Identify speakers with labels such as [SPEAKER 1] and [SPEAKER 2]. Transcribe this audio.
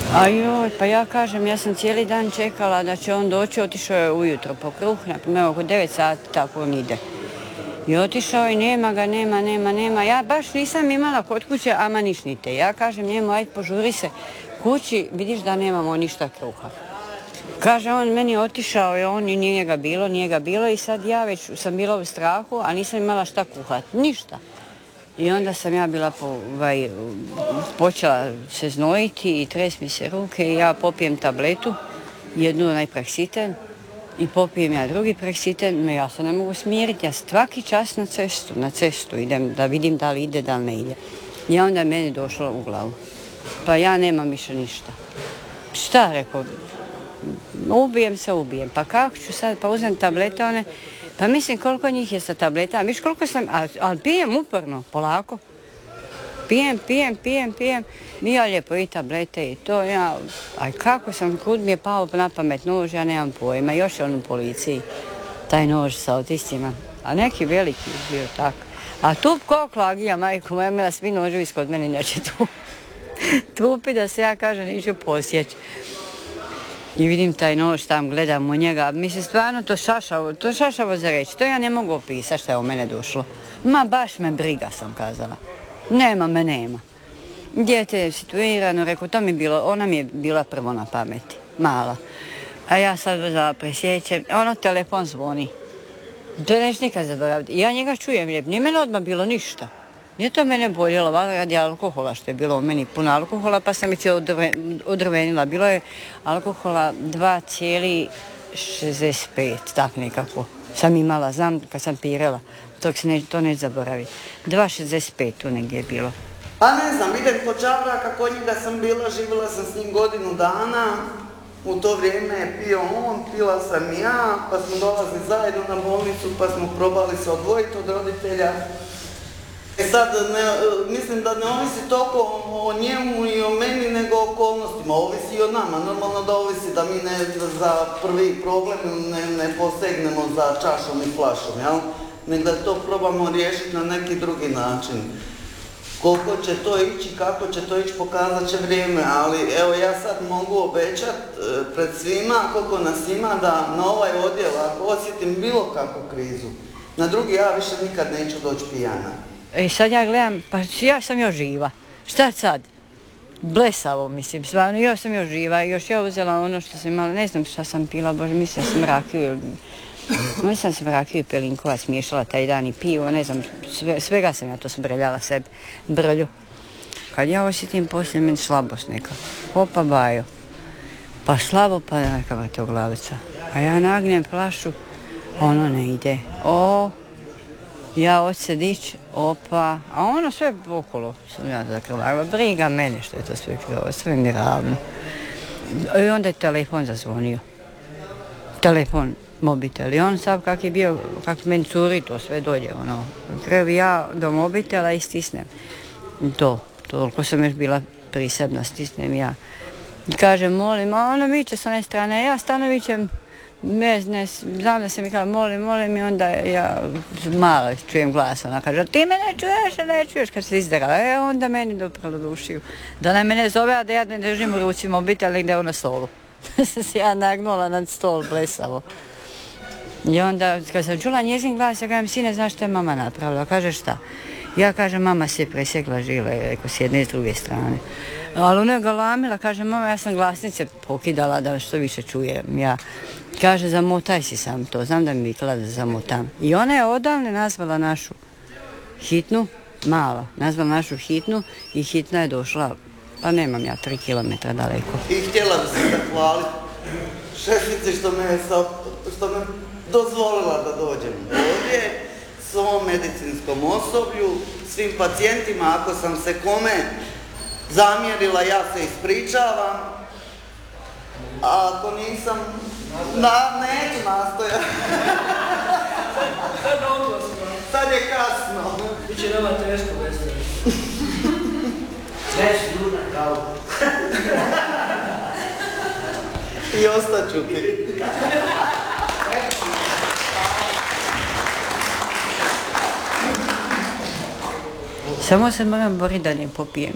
[SPEAKER 1] A joj, pa ja kažem, ja sam cijeli dan čekala da će on doći, otišao je ujutro po kruh, naprimjer oko 9 sati, tako on ide. I otišao i nema ga, nema. Ja baš nisam imala kod kuće ama nišnite. Ja kažem njemu, ajde požuri se kući, vidiš da nemamo ništa kruha. Kaže on, meni otišao je on i nije ga bilo i sad ja već sam bila u strahu, a nisam imala šta kuhati, ništa. I onda sam ja bila počela se znojiti i tres mi se ruke i ja popijem tabletu, jednu onaj Praxiten i popijem ja drugi Praxiten, no ja se ne mogu smiriti, ja svaki čas na cestu idem da vidim da li ide, da li ne ide. I onda je meni došlo u glavu. Pa ja nemam više ništa. Šta, rekao, ubijem. Pa kako ću sad, pa uzem tablete one, pa mislim koliko njih je sa tabletama, viš koliko sam, ali pijem uporno, polako. Pijem. Ja lijepo i tablete i to, aj kako sam, kud mi je pao na pamet nož, ja nemam pojma, još je on u policiji, taj nož sa autistima, a neki veliki bio tako. A tup koliko agija, majko moja, imala svi noževi kod mene, neće tupi da se ja kažem, neću posjeći. I vidim taj nož tam, gledam u njega, mislim stvarno to šašavo za reći, to ja ne mogu opisati što je u mene došlo. Ma baš me briga, sam kazala. Nema. Dijete je situirano, rekao, ona mi je bila prvo na pameti, mala. A ja sad presjećem, telefon zvoni. To neću nikad zaboraviti. Ja njega čujem lijep, nije mene odmah bilo ništa. Nije to mene boljelo, radi alkohola što je bilo u meni puno alkohola, pa sam se odrvenila. Bilo je alkohola 2,65, tak nekako. Sam imala, znam kad sam pirela, to neću zaboraviti. 2,65 tu negdje je bilo.
[SPEAKER 2] Pa ne znam, idem kod Čabraka, kod njega sam bila, živjela sam s njim godinu dana. U to vrijeme je pio on, pila sam i ja, pa smo dolazili zajedno na bolnicu, pa smo probali se odvojiti od roditelja. Sad, mislim da ne ovisi toliko o njemu i o meni, nego o okolnostima. Ovisi i o nama. Normalno da ovisi da mi za prvi problem ne posegnemo za čašom i flašom, jel? Nego da to probamo riješiti na neki drugi način. Koliko će to ići, kako će to ići, pokazat će vrijeme, ali evo ja sad mogu obećati pred svima, koliko nas ima, da na ovaj odjel, ako osjetim bilo kakvu krizu, na drugi ja više nikad neću doći pijana.
[SPEAKER 1] I sad ja gledam, pa ja sam još živa. Šta sad? Blesavo, mislim, stvarno, još sam još živa. Još ja uzela ono što sam imala, ne znam šta sam pila, bože, mislim sam rakiju. Mislim sam rakiju i pelinkovac miješala taj dan i pivo, ne znam, svega sam ja to sbrljala sebi, brlju. Kad ja osjetim poslije meni slabost neka, opa bajo. Pa slabo pa neka me to glavica. A ja nagnem flašu, ono ne ide. Ja hoću dić, opa, a ono sve okolo sam ja zakrvala. Briga mene što je to sve krivo, sve mi ravno. I onda je telefon zazvonio. Telefon, mobitel. I on sad kak je bio, kak meni curi to sve dolje, Krevi ja do mobitela i stisnem. Toliko sam još bila prisebna, stisnem ja. I kažem, molim, a ono viče s one strane, ja stano vičem, ne, znam da se mi kaže, molim i onda ja malo čujem glas, ona kaže, ti me ne čuješ kad se izdrala, onda meni dopralo do ušiju. Da ona mene zove, a da ja ne držim u ruci mobitel negdje na stolu. Sam se ja nagnula nad stol, blesavo. I onda kad sam čula njezin glas, ja kažem, sine, znaš što je mama napravila? Kaže, šta? Ja kažem, mama se je presjekla žile, rekao, s jedne i s druge strane. Ali ona je galamila, kaže, mama, ja sam glasnice pokidala da što više čujem ja. Kaže, zamotaj si sam to, znam da mi vikala da zamotam. I ona je odavne nazvala našu hitnu, nazvala našu hitnu i hitna je došla, pa nemam ja 3 kilometra daleko.
[SPEAKER 2] I htjela bi se zahvaliti šefici što me dozvolila da dođem ovdje, svom medicinskom osoblju, svim pacijentima, ako sam se kome zamjerila, ja se ispričavam, a ako nisam, neću nastojati. Sad je kasno.
[SPEAKER 3] Biće nama teško veseli.
[SPEAKER 2] Neću ljuda kao. I ostaću ti.
[SPEAKER 1] Samo se moram boriti da ne popijem.